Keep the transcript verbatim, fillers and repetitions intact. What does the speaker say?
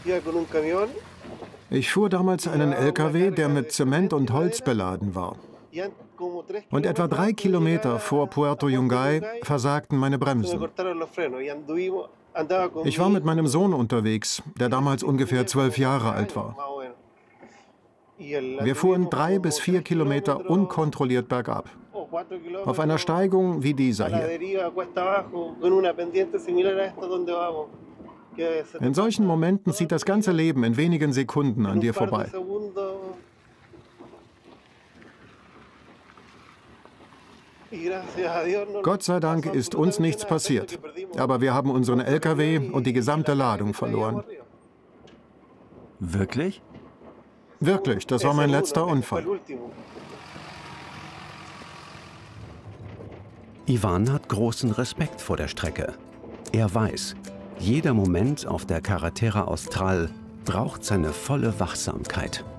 Ich fuhr damals einen L K W, der mit Zement und Holz beladen war. Und etwa drei Kilometer vor Puerto Yungay versagten meine Bremsen. Ich war mit meinem Sohn unterwegs, der damals ungefähr zwölf Jahre alt war. Wir fuhren drei bis vier Kilometer unkontrolliert bergab. Auf einer Steigung wie dieser hier. In solchen Momenten zieht das ganze Leben in wenigen Sekunden an dir vorbei. Gott sei Dank ist uns nichts passiert, aber wir haben unseren L K W und die gesamte Ladung verloren. Wirklich? Wirklich, das war mein letzter Unfall. Ivan hat großen Respekt vor der Strecke. Er weiß, jeder Moment auf der Carretera Austral braucht seine volle Wachsamkeit.